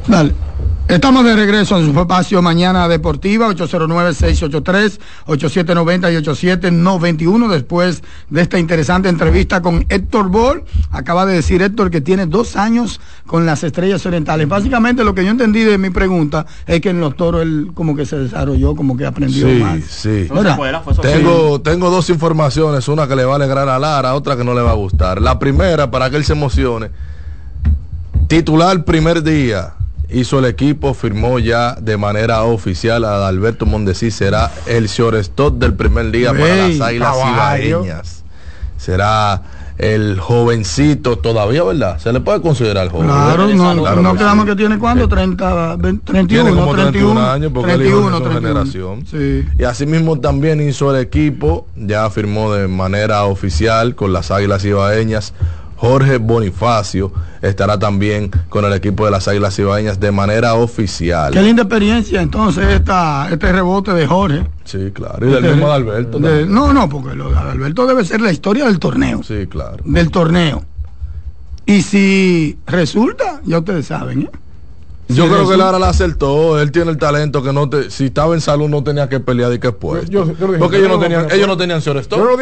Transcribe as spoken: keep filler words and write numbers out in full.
Dale. Estamos de regreso en su espacio Mañana Deportiva, ocho cero nueve, seis ocho tres, ocho siete nueve cero y ocho siete nueve uno. Después de esta interesante entrevista con Héctor Ball, acaba de decir Héctor que tiene dos años con las Estrellas Orientales. Básicamente lo que yo entendí de mi pregunta es que en los toros él como que se desarrolló, como que aprendió sí, más. Sí, sí. Fuera, tengo, tengo dos informaciones, una que le va a alegrar a Lara, otra que no le va a gustar. La primera, para que él se emocione, titular primer día. Hizo el equipo, firmó ya de manera oficial a Alberto Mondesi, será el shortstop del primer día. Ey, para las Águilas Cibaeñas. Será el jovencito todavía, ¿verdad? Se le puede considerar joven. Claro, no, claro no quedamos que tiene cuánto, treinta, treinta y uno, tiene como treinta y uno años porque treinta y uno, él hizo treinta y uno. Generación. Sí. Y así mismo también hizo el equipo, ya firmó de manera oficial con las Águilas Cibaeñas. Jorge Bonifacio estará también con el equipo de las Águilas Cibaeñas de manera oficial. Qué linda experiencia entonces esta, este rebote de Jorge. Sí, claro. Y del este, mismo de Alberto. De, no, no, porque lo de Alberto debe ser la historia del torneo. Sí, claro. Del torneo. Y si resulta, ya ustedes saben, ¿eh? Si yo creo resulta, que Lara la acertó. Él tiene el talento que no te, si estaba en salud no tenía que pelear y que después. Yo, yo, yo porque ellos no tenían, ellos no tenían shortstop.